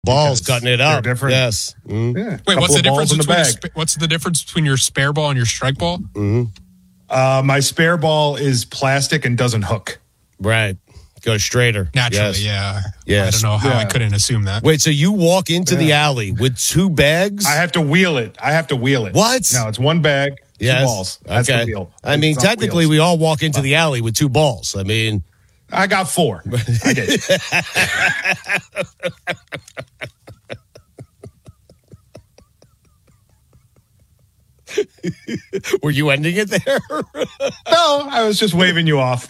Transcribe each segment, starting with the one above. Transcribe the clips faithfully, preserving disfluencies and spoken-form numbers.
balls cutting it up. Different. Yes. Mm-hmm. Yeah. Wait, what's the difference in the between bag. sp- what's the difference between your spare ball and your strike ball? Mm-hmm. Uh, my spare ball is plastic and doesn't hook. Right. Go straighter. Naturally, yes. yeah. Yes. I don't know how yeah. I couldn't assume that. Wait, so you walk into yeah. the alley with two bags? I have to wheel it. I have to wheel it. What? No, it's one bag, two yes. balls. That's okay. the wheel. I mean, it's not technically, wheels. we all walk into the alley with two balls. I mean, I got four. I did. were you ending it there? No, I was just waving you off.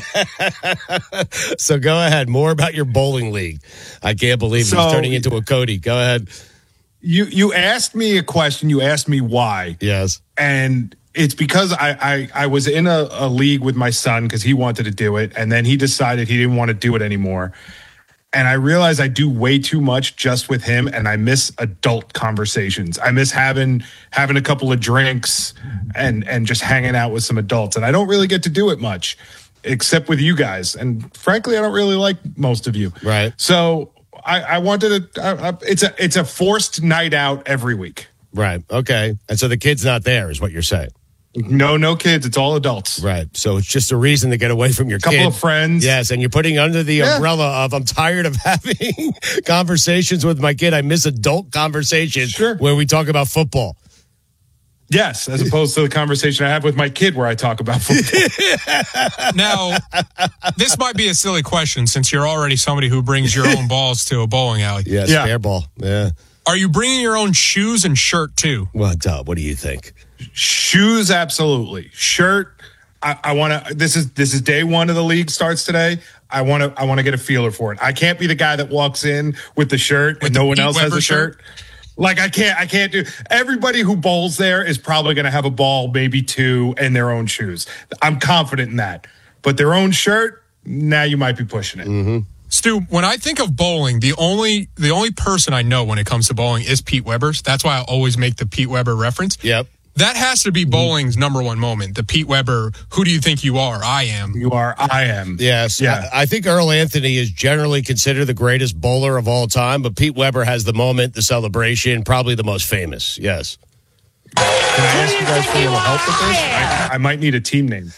So go ahead. More about your bowling league. I can't believe So- he's turning into a Cody. Go ahead. You you asked me a question. You asked me why. Yes. And it's because I, I, I was in a, a league with my son because he wanted to do it. And then he decided he didn't want to do it anymore. And I realized I do way too much just with him, and I miss adult conversations. I miss having having a couple of drinks and and just hanging out with some adults. And I don't really get to do it much, except with you guys. And frankly, I don't really like most of you. Right. So I, I wanted to. I, I, it's a it's a forced night out every week. Right. Okay. And so the kid's not there, is what you're saying. No, no kids. It's all adults. Right. So it's just a reason to get away from your Couple kid. of friends. Yes, and you're putting under the Yeah. umbrella of I'm tired of having conversations with my kid. I miss adult conversations Sure. where we talk about football. Yes, as opposed to the conversation I have with my kid where I talk about football. Now, this might be a silly question since you're already somebody who brings your own balls to a bowling alley. Yeah, Yeah. spare ball. Yeah. Are you bringing your own shoes and shirt too? What, uh, what do you think? Shoes, absolutely. Shirt. I, I want to. This is this is day one of the league starts today. I want to. I want to get a feeler for it. I can't be the guy that walks in with the shirt With and the no one Pete else has Weber a shirt. shirt? Like I can't. I can't do. Everybody who bowls there is probably going to have a ball, maybe two, and their own shoes. I'm confident in that. But their own shirt, now you might be pushing it. Mm-hmm. Stu, when I think of bowling, the only the only person I know when it comes to bowling is Pete Weber's. That's why I always make the Pete Weber reference. Yep. That has to be bowling's number one moment. The Pete Weber, who do you think you are? I am. You are. I am. Yes. Yeah. I, I think Earl Anthony is generally considered the greatest bowler of all time, but Pete Weber has the moment, the celebration, probably the most famous. Yes. Can I ask you guys for a little help with this? I, I might need a team name.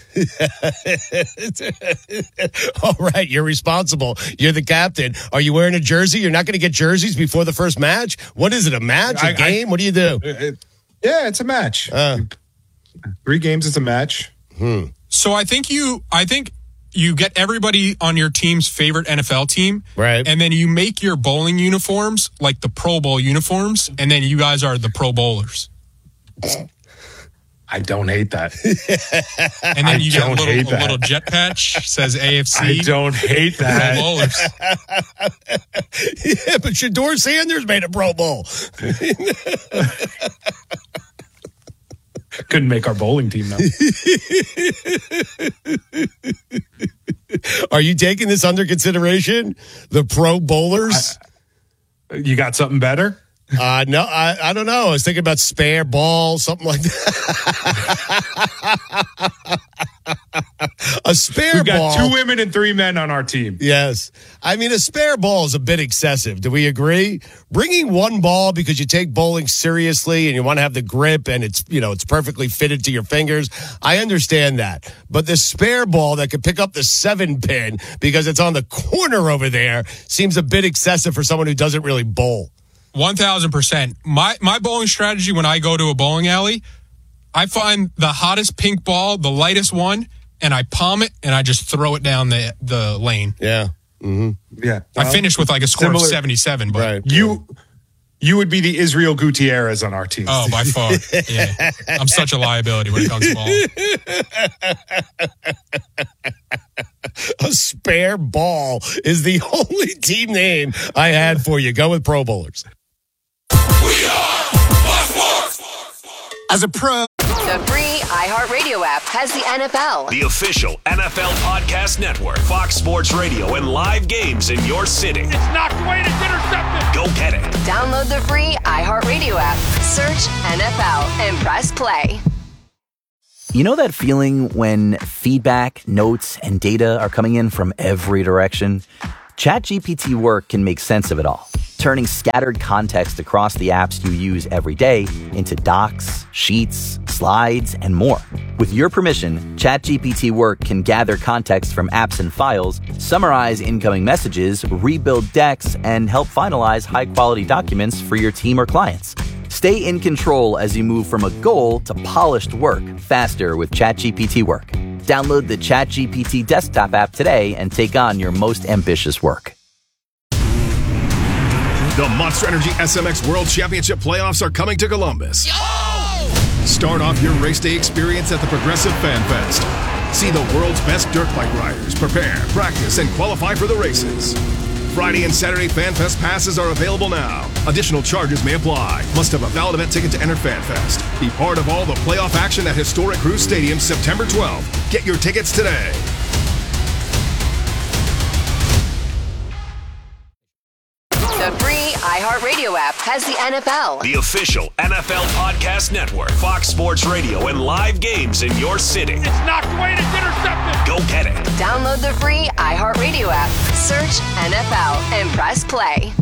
All right, you're responsible. You're the captain. Are you wearing a jersey? You're not going to get jerseys before the first match? What is it, a match, a I- I- game? what do you do? It- yeah, it's a match. Uh. Three games is a match. So I think you I think you get everybody on your team's favorite N F L team. Right. And then you make your bowling uniforms like the Pro Bowl uniforms, and then you guys are the Pro Bowlers. I don't hate that. And then I you get a don't little, hate a that. little jet patch, says A F C. I don't hate Pro that. Bowlers. Yeah, but Shador Sanders made a Pro Bowl. Couldn't make our bowling team though. Are you taking this under consideration? The Pro Bowlers? You got something better? Uh, no, I, I don't know. I was thinking about spare ball, something like that. A spare We've got ball. two women and three men on our team. Yes. I mean, a spare ball is a bit excessive. Do we agree? Bringing one ball because you take bowling seriously and you want to have the grip and it's, you know, it's perfectly fitted to your fingers. I understand that. But the spare ball that could pick up the seven pin because it's on the corner over there seems a bit excessive for someone who doesn't really bowl. One thousand percent. My my bowling strategy when I go to a bowling alley, I find the hottest pink ball, the lightest one, and I palm it and I just throw it down the the lane. Yeah. Yeah. I finished with like a score similar- of seventy-seven, but Right. You you would be the Israel Gutierrez on our team. oh, by far. Yeah. I'm such a liability when it comes to bowling. A spare ball is the only team name I had for you. Go with Pro Bowlers. As a pro. The free iHeartRadio app has the N F L. The official N F L Podcast Network, Fox Sports Radio, and live games in your city. It's knocked away and it's intercepted. Go get it. Download the free iHeartRadio app. Search N F L and press play. You know that feeling when feedback, notes, and data are coming in from every direction? ChatGPT Work can make sense of it all, turning scattered context across the apps you use every day into docs, sheets, slides, and more. With your permission, ChatGPT Work can gather context from apps and files, summarize incoming messages, rebuild decks, and help finalize high-quality documents for your team or clients. Stay in control as you move from a goal to polished work faster with ChatGPT Work. Download the ChatGPT desktop app today and take on your most ambitious work. The Monster Energy S M X World Championship playoffs are coming to Columbus. Yo! Start off your race day experience at the Progressive Fan Fest. See the world's best dirt bike riders prepare, practice, and qualify for the races. Friday and Saturday Fan Fest passes are available now. Additional charges may apply. Must have a valid event ticket to enter Fan Fest. Be part of all the playoff action at Historic Cruise Stadium September twelfth. Get your tickets today. The free iHeartRadio app has the N F L. The official N F L Podcast Network, Fox Sports Radio, and live games in your city. It's knocked away and it's intercepted. Go get it. Download the free iHeartRadio app. Search N F L and press play.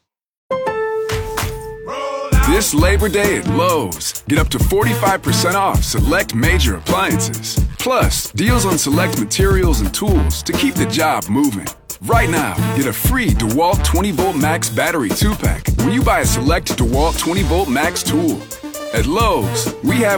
This Labor Day at Lowe's, get up to forty-five percent off select major appliances. Plus, deals on select materials and tools to keep the job moving. Right now, get a free DeWalt twenty volt Max battery two pack when you buy a select DeWalt twenty volt Max tool. At Lowe's, we have